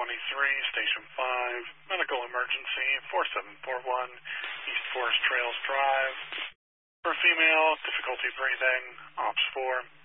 Station 5, medical emergency, 4741, East Forest Trails Drive. For female, difficulty breathing, Ops 4.